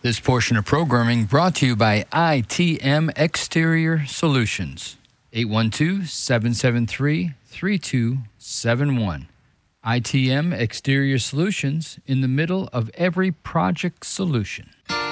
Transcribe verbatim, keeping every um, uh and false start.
This portion of programming brought to you by I T M Exterior Solutions. eight one two, seven seven three, three two seven one. I T M Exterior Solutions, in the middle of every project solution.